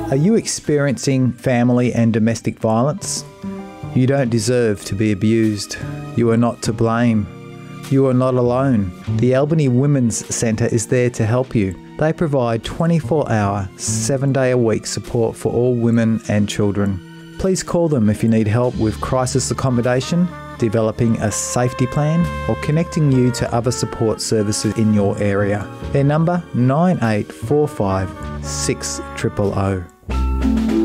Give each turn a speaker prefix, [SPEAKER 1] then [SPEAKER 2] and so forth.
[SPEAKER 1] Are you experiencing family and domestic violence? You don't deserve to be abused. You are not to blame. You are not alone. The Albany Women's Centre is there to help you. They provide 24-hour, 7-day-a-week support for all women and children. Please call them if you need help with crisis accommodation, developing a safety plan, or connecting you to other support services in your area. Their number 9845 6000.